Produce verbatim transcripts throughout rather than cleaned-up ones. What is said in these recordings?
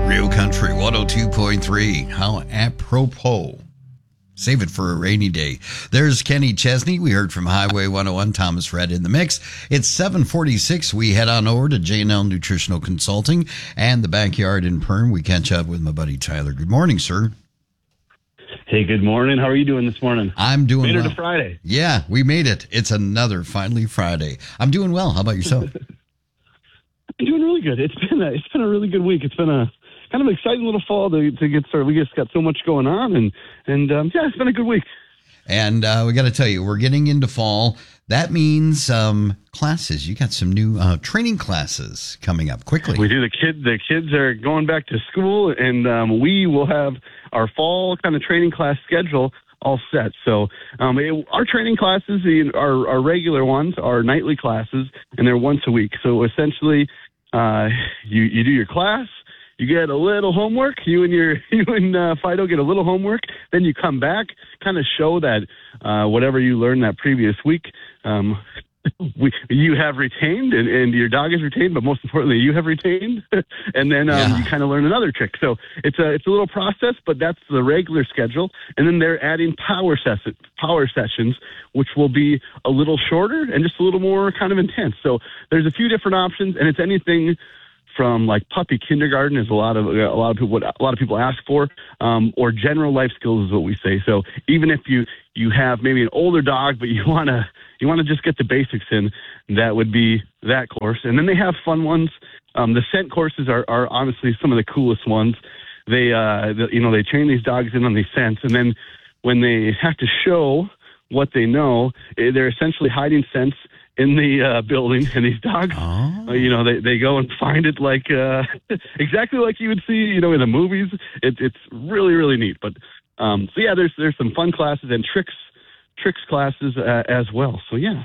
Real Country one oh two point three. How apropos. Save it for a rainy day. There's Kenny Chesney. We heard from Highway one oh one, Thomas Red in the mix. It's seven forty-six. We head on over to J and L Nutritional Consulting and the Backyard in Perm. We catch up with my buddy Tyler. Good morning, sir. Hey, good morning. How are you doing this morning? I'm doing made well. Made it to Friday. Yeah, we made it. It's another finally Friday. I'm doing well. How about yourself? I'm doing really good. It's been a, it's been a really good week. It's been a kind of exciting little fall to, to get started. We just got so much going on, and and um, yeah, it's been a good week. And uh, we got to tell you, we're getting into fall. That means um, classes. You got some new uh, training classes coming up quickly. We do. The kid, the kids are going back to school, and um, we will have our fall kind of training class schedule all set. So um, it, our training classes, our, our regular ones, are nightly classes, and they're once a week. So essentially, uh, you you do your class. You get a little homework. You and your you and uh, Fido get a little homework. Then you come back, kind of show that uh, whatever you learned that previous week, um, we, you have retained, and, and your dog has retained. But most importantly, you have retained. And then um, yeah. you kind of learn another trick. So it's a it's a little process, but that's the regular schedule. And then they're adding power ses- power sessions, which will be a little shorter and just a little more kind of intense. So there's a few different options, and it's anything from like puppy kindergarten is a lot of a lot of people what a lot of people ask for, um, or general life skills is what we say. So even if you you have maybe an older dog, but you wanna you wanna just get the basics in, that would be that course. And then they have fun ones. Um, the scent courses are, are honestly some of the coolest ones. They uh, the, you know they train these dogs in on these scents, and then when they have to show what they know, they're essentially hiding scents in the uh, building, and these dogs, oh. uh, you know, they, they go and find it like uh, exactly like you would see, you know, in the movies. It, it's really, really neat. But um, so yeah, there's there's some fun classes and tricks tricks classes uh, as well. So yeah.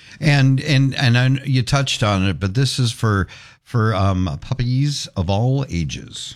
And and and I, you touched on it, but this is for for um, puppies of all ages.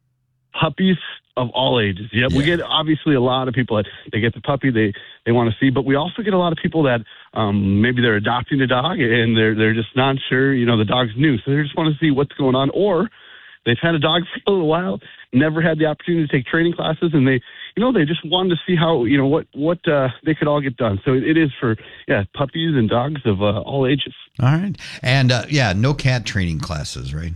Puppies of all ages. Yep. Yeah. We get obviously a lot of people that they get the puppy they, they want to see, but we also get a lot of people that um, maybe they're adopting a dog and they're they're just not sure, you know, the dog's new. So they just want to see what's going on, or they've had a dog for a little while, never had the opportunity to take training classes, and they, you know, they just wanted to see how, you know, what, what uh, they could all get done. So it, it is for, yeah, puppies and dogs of uh, all ages. All right. And uh, yeah, no cat training classes, right?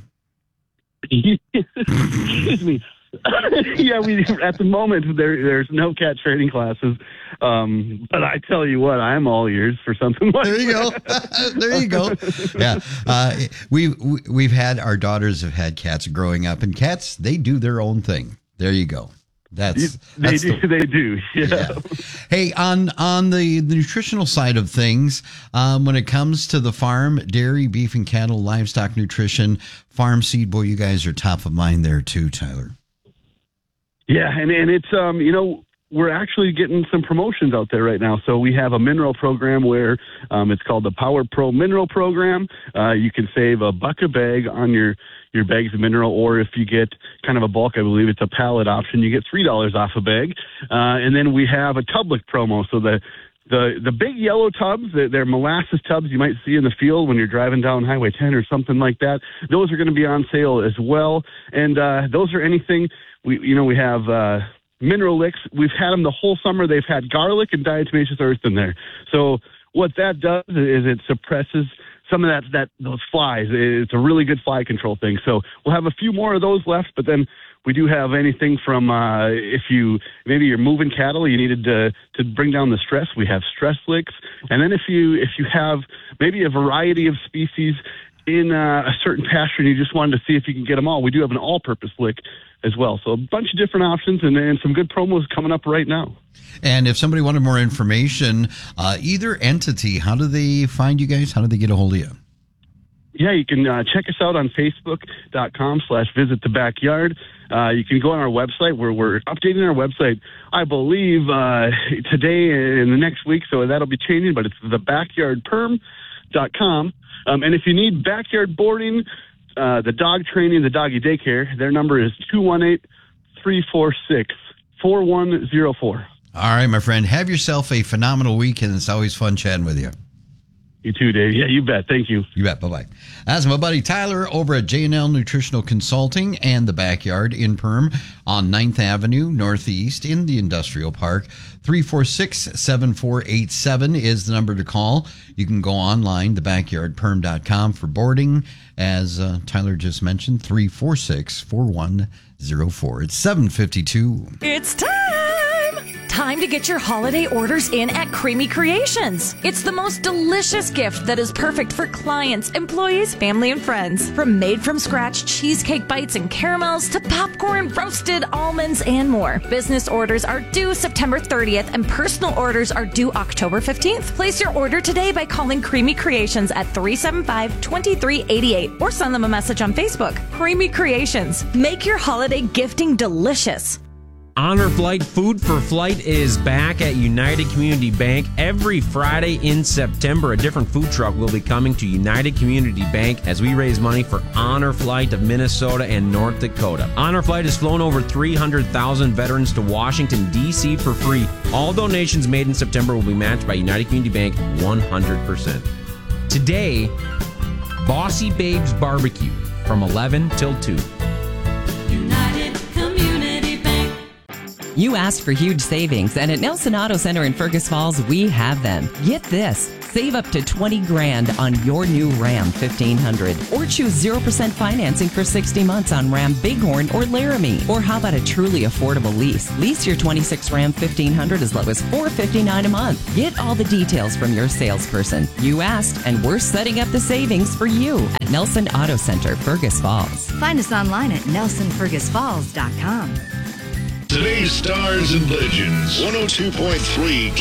Excuse me. yeah, we at the moment there there's no cat training classes, um, but I tell you what, I'm all ears for something like there you go. There you go. Yeah, uh, we we've had our daughters have had cats growing up, and cats they do their own thing. There you go. That's, they that's do. The, they do. Yeah. yeah. Hey, on on the, the nutritional side of things, um, when it comes to the farm, dairy, beef, and cattle, livestock nutrition, farm seed, boy, you guys are top of mind there too, Tyler. Yeah, and, and it's, um, you know, we're actually getting some promotions out there right now. So we have a mineral program where um, it's called the Power Pro Mineral Program. Uh, you can save a buck a bag on your, your bags of mineral, or if you get kind of a bulk, I believe it's a pallet option, you get three dollars off a bag. Uh, and then we have a Tublik promo. So the The the big yellow tubs, they're, they're molasses tubs you might see in the field when you're driving down Highway ten or something like that. Those are going to be on sale as well. And uh, those are anything, we you know, we have uh, mineral licks. We've had them the whole summer. They've had garlic and diatomaceous earth in there. So what that does is it suppresses some of that, that those flies. It's a really good fly control thing. So we'll have a few more of those left, but then we do have anything from uh, if you maybe you're moving cattle, you needed to to bring down the stress. We have stress licks, and then if you if you have maybe a variety of species in uh, a certain pasture and you just wanted to see if you can get them all, we do have an all-purpose lick as well. So a bunch of different options and, and some good promos coming up right now. And if somebody wanted more information, uh, either entity, how do they find you guys? How do they get a hold of you? Yeah, you can uh, check us out on Facebook.com slash visit the backyard. Uh, you can go on our website where we're updating our website, I believe, uh, today and the next week. So that'll be changing, but it's the backyard perm dot com. Um, and if you need backyard boarding, uh, the dog training, the doggy daycare, their number is two one eight, three four six, four one zero four. All right, my friend. Have yourself a phenomenal week, and it's always fun chatting with you. You too, Dave. Yeah, you bet. Thank you. You bet. Bye-bye. That's my buddy Tyler over at J and L Nutritional Consulting and the Backyard in Perm on ninth Avenue Northeast in the Industrial Park. three four six, seven four eight seven is the number to call. You can go online, the backyard perm dot com for boarding. As uh, Tyler just mentioned, three four six, four one zero four. It's seven fifty-two. It's time! Time to get your holiday orders in at Creamy Creations. It's the most delicious gift that is perfect for clients, employees, family, and friends. From made-from-scratch cheesecake bites and caramels to popcorn, roasted almonds, and more. Business orders are due September thirtieth, and personal orders are due October fifteenth. Place your order today by calling Creamy Creations at three seven five, two three eight eight or send them a message on Facebook. Creamy Creations. Make your holiday gifting delicious. Honor Flight Food for Flight is back at United Community Bank. Every Friday in September, a different food truck will be coming to United Community Bank as we raise money for Honor Flight of Minnesota and North Dakota. Honor Flight has flown over three hundred thousand veterans to Washington, D C for free. All donations made in September will be matched by United Community Bank one hundred percent. Today, Bossy Babes Barbecue from eleven till two. United Community Bank. You asked for huge savings, and at Nelson Auto Center in Fergus Falls, we have them. Get this. Save up to twenty grand on your new Ram fifteen hundred. Or choose zero percent financing for sixty months on Ram Bighorn or Laramie. Or how about a truly affordable lease? Lease your twenty-six Ram fifteen hundred as low as four hundred fifty-nine dollars a month. Get all the details from your salesperson. You asked, and we're setting up the savings for you at Nelson Auto Center, Fergus Falls. Find us online at nelson fergus falls dot com. Today's Stars and Legends, one oh two point three